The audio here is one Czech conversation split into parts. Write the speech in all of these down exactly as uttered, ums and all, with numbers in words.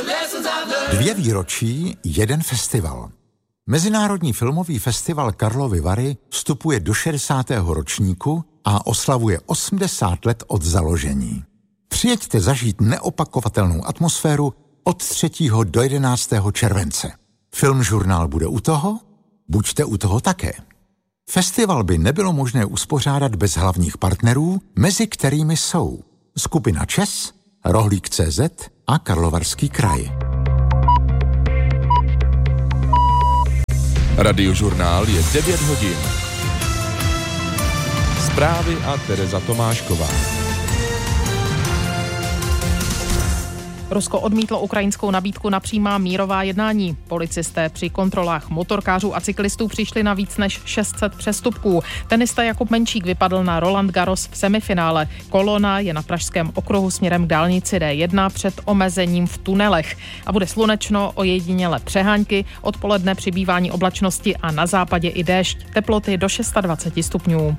Dvě výročí, jeden festival. Mezinárodní filmový festival Karlovy Vary vstupuje do šedesátého ročníku a oslavuje osmdesát let od založení. Přijeďte zažít neopakovatelnou atmosféru od třetího do jedenáctého července. Filmžurnál bude u toho? Buďte u toho také. Festival by nebylo možné uspořádat bez hlavních partnerů, mezi kterými jsou skupina ČES, Rohlík tečka cé zet a Karlovarský kraj. Radiožurnál je devět hodin. Zprávy a Tereza Tomášková. Rusko odmítlo ukrajinskou nabídku na přímá mírová jednání. Policisté při kontrolách motorkářů a cyklistů přišli na víc než šest set přestupků. Tenista Jakub Menčík vypadl na Roland Garros v semifinále. Kolona je na pražském okruhu směrem k dálnici dé jedna před omezením v tunelech. A bude slunečno, ojediněle přehánky, odpoledne přibývání oblačnosti a na západě i déšť. Teploty do dvacet šest stupňů.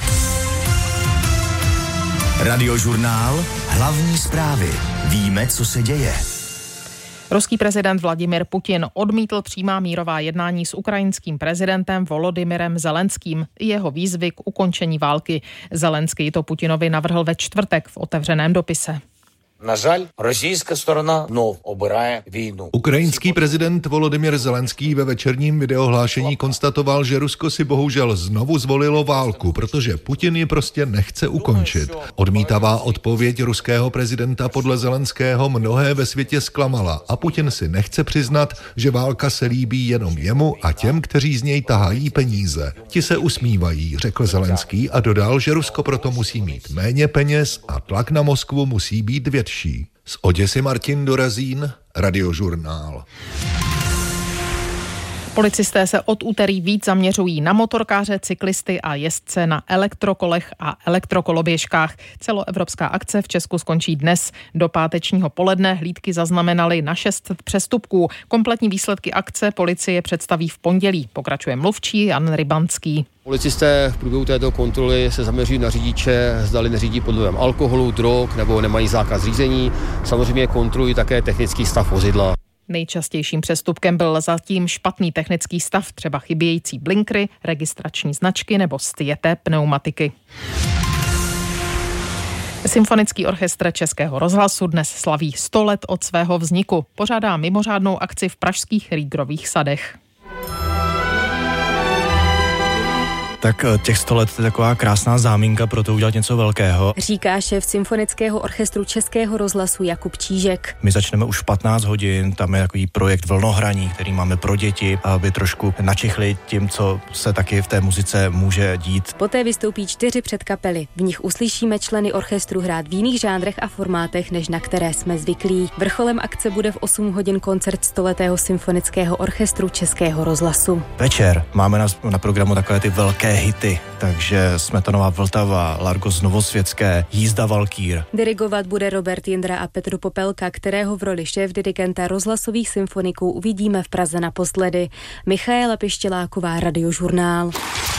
Radiožurnál, hlavní zprávy. Víme, co se děje. Ruský prezident Vladimir Putin odmítl přímá mírová jednání s ukrajinským prezidentem Volodymyrem Zelenským i jeho výzvy k ukončení války. Zelenský to Putinovi navrhl ve čtvrtek v otevřeném dopise. Na žal, rosijská strana znov obiraje vínu. Ukrajinský prezident Volodymyr Zelenský ve večerním videohlášení konstatoval, že Rusko si bohužel znovu zvolilo válku, protože Putin ji prostě nechce ukončit. Odmítavá odpověď ruského prezidenta podle Zelenského mnohé ve světě zklamala a Putin si nechce přiznat, že válka se líbí jenom jemu a těm, kteří z něj tahají peníze. Ti se usmívají, řekl Zelenský a dodal, že Rusko proto musí mít méně peněz a tlak na Moskvu musí být větší. Z Oděsy Martin Dorazín, Radiožurnál. Policisté se od úterý víc zaměřují na motorkáře, cyklisty a jezdce na elektrokolech a elektrokoloběžkách. Celoevropská akce v Česku skončí dnes. Do pátečního poledne hlídky zaznamenaly na šest set přestupků. Kompletní výsledky akce policie představí v pondělí. Pokračuje mluvčí Jan Rybanský. Policisté v průběhu této kontroly se zaměří na řidiče, zdali neřídí pod vlivem alkoholu, drog nebo nemají zákaz řízení. Samozřejmě kontrolují také technický stav vozidla. Nejčastějším přestupkem byl zatím špatný technický stav, třeba chybějící blinkry, registrační značky nebo stjeté pneumatiky. Symfonický orchestr Českého rozhlasu dnes slaví sto let od svého vzniku. Pořádá mimořádnou akci v pražských Rýgrových sadech. Tak těch sto let je taková krásná záminka pro to udělat něco velkého. Říká šéf Symfonického orchestru Českého rozhlasu Jakub Čížek. My začneme už v patnáct hodin, tam je takový projekt Vlnohraní, který máme pro děti, aby trošku načichli tím, co se taky v té muzice může dít. Poté vystoupí čtyři předkapely. V nich uslyšíme členy orchestru hrát v jiných žánrech a formátech, než na které jsme zvyklí. Vrcholem akce bude v osm hodin koncert stoletého Symfonického orchestru Českého rozhlasu. Večer máme na, na programu takové ty velké hity, takže Smetanová Vltava, Largos Novosvětské, Jízda Valkýr. Dirigovat bude Robert Jindra a Petr Popelka, kterého v roli šéfdirigenta rozhlasových symfoniků uvidíme v Praze naposledy. Michaela Pištěláková, Radiožurnál.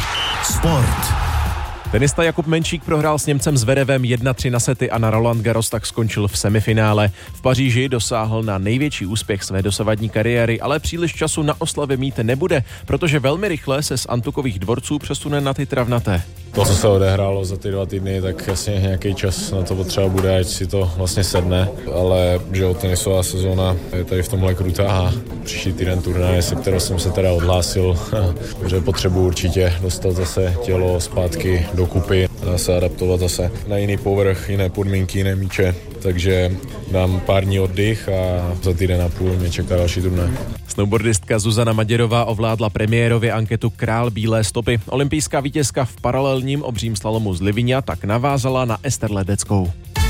Sport. Tenista Jakub Menčík prohrál s Němcem Zverevem jedna tři na sety a na Roland Garros tak skončil v semifinále. V Paříži dosáhl na největší úspěch své dosavadní kariéry, ale příliš času na oslavy mít nebude, protože velmi rychle se z antukových dvorců přesune na ty travnaté. To, co se odehrálo za ty dva týdny, tak jasně nějaký čas na to potřeba bude, ať si to vlastně sedne, ale že o tenisová sezóna je tady v tomhle krutá a příští týden turnaje, se kterou jsem se teda odhlásil, že potřebuji určitě dostat zase tělo zpátky do kupy, se adaptovat zase na jiný povrch, jiné podmínky, jiné míče, takže dám pár dní oddych a za týden a půl mě čeká další turnaj. Snowboardistka Zuzana Maděrová ovládla premiérově anketu Král bílé stopy. Olympijská vítězka v paralelním obřím slalomu z Liviňa tak navázala na Ester Ledeckou.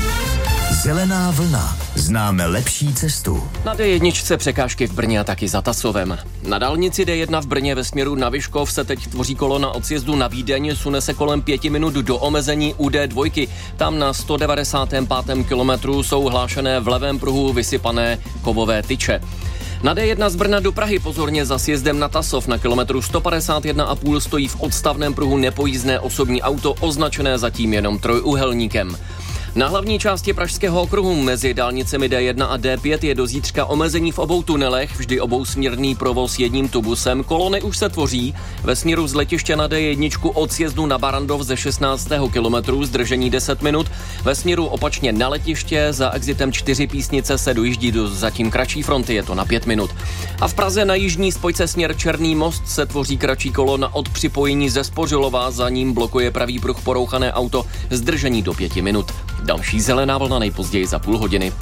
Zelená vlna. Známe lepší cestu. Na dé jedna překážky v Brně a taky za Tasovem. Na dálnici dé jedna v Brně ve směru na Vyškov se teď tvoří kolona od sjezdu na Vídeň, sune se kolem pěti minut do omezení u dé dva. Tam na sto devadesátém pátém kilometru jsou hlášené v levém pruhu vysypané kovové tyče. Na dé jedna z Brna do Prahy pozorně za sjezdem na Tasov na kilometru sto padesát jedna a půl stojí v odstavném pruhu nepojízdné osobní auto označené zatím jenom trojúhelníkem. Na hlavní části Pražského okruhu mezi dálnicemi D jedna a D pět je do zítřka omezení v obou tunelech, vždy obousměrný provoz jedním tubusem. Kolony už se tvoří. Ve směru z letiště na D jedna od sjezdu na Barandov ze šestnáctého kilometru zdržení deset minut. Ve směru opačně na letiště za exitem čtyři Písnice se dojíždí do zatím kratší fronty, je to na pět minut. A v Praze na jižní spojce směr Černý most se tvoří kratší kolona od připojení ze Spořilova, za ním blokuje pravý pruh porouchané auto, zdržení do pěti minut. Další zelená vlna nejpozději za půl hodiny.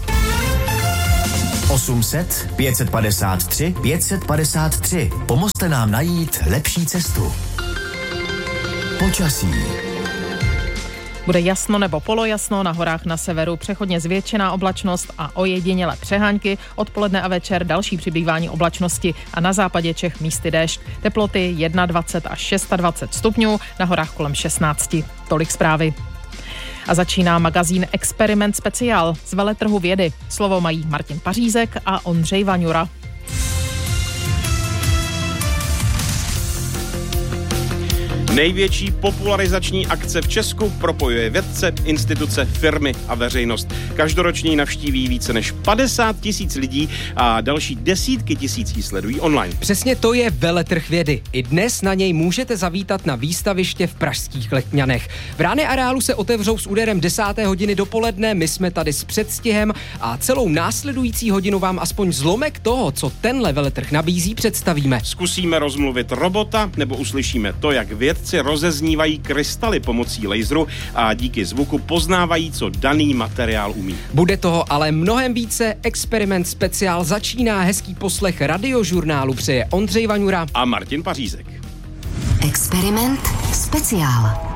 osm set, pět set padesát tři, pět set padesát tři. Pomozte nám najít lepší cestu. Počasí. Bude jasno nebo polojasno, na horách na severu přechodně zvětšená oblačnost a ojedinělé přehánky, odpoledne a večer další přibývání oblačnosti a na západě Čech místy déšť. Teploty dvacet jedna až dvacet šest stupňů, na horách kolem šestnáct. Tolik zprávy. A začíná magazín Experiment Speciál z veletrhu vědy. Slovo mají Martin Pařízek a Ondřej Vaňura. Největší popularizační akce v Česku propojuje vědce, instituce, firmy a veřejnost. Každoročně ji navštíví více než padesát tisíc lidí a další desítky tisíc ji sledují online. Přesně to je veletrh vědy. I dnes na něj můžete zavítat na výstaviště v pražských Letňanech. Brány areálu se otevřou s úderem desáté hodiny dopoledne, my jsme tady s předstihem a celou následující hodinu vám aspoň zlomek toho, co tenhle veletrh nabízí, představíme. Zkusíme rozmluvit robota nebo uslyšíme to, jak vědci rozeznívají krystaly pomocí laseru a díky zvuku poznávají, co daný materiál umí. Bude toho ale mnohem více. Experiment Speciál začíná. Hezký poslech Radiožurnálu přeje Ondřej Vaňura a Martin Pařízek. Experiment Speciál.